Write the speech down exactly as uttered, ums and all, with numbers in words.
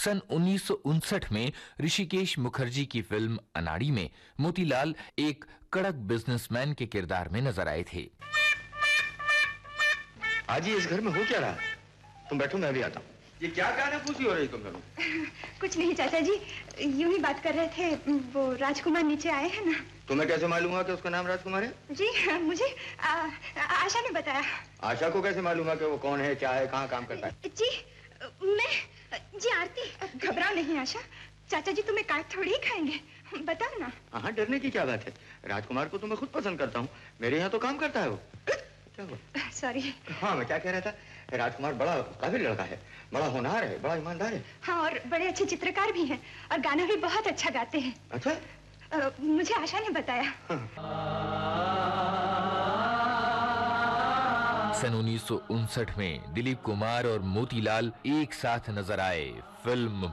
सन उन्नीस सौ उनसठ में ऋषिकेश मुखर्जी की फिल्म अनाड़ी में मोतीलाल एक कड़क बिजनेसमैन के किरदार में नजर आए थे। आज ही इस घर में हो क्या रहा? तुम बैठो, मैं भी आता हूँ। ये क्या गाना पूछी हो रही तुम दोनों? कुछ नहीं चाचा जी, यूं ही बात कर रहे थे। वो राजकुमार नीचे आए हैं ना। तुम्हें कैसे मालूम हुआ कि उसका नाम राजकुमार है? जी मुझे आ, आशा ने बताया। आशा को कैसे मालूम है कि वो कौन है, क्या है, कहाँ काम करता है? जी मैं जी आरती, घबराओ नहीं आशा, चाचा जी तुम्हें काट थोड़ी ही खाएंगे, बताओ ना। हाँ, डरने की क्या बात है? राजकुमार को तो मैं खुद पसंद करता हूँ, मेरे यहाँ तो काम करता है वो। क्या हुआ? सॉरी। हाँ, मैं क्या कह रहा था, राजकुमार बड़ा काबिल लड़का है, बड़ा होनहार है, बड़ा ईमानदार है। हाँ, और बड़े अच्छे चित्रकार भी हैं और गाना भी बहुत अच्छा गाते हैं। अच्छा? आ, मुझे आशा ने बताया। सन उन्नीस सौ उनसठ में दिलीप कुमार और मोतीलाल एक साथ नजर आए फिल्म